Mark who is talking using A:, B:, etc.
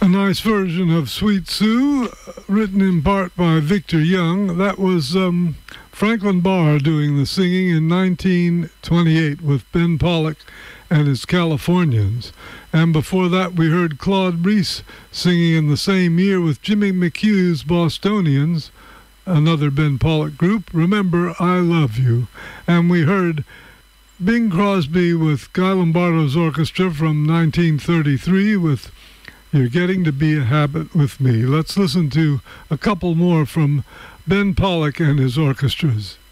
A: A nice version of Sweet Sue, written in part by Victor Young. That was Franklin Barr doing the singing in 1928 with Ben Pollock and his Californians. And before that, we heard Claude Reese singing in the same year with Jimmy McHugh's Bostonians, another Ben Pollock group, Remember I Love You. And we heard Bing Crosby with Guy Lombardo's orchestra from 1933 with You're Getting to Be a Habit with Me. Let's listen to a couple more from Ben Pollock and his orchestras.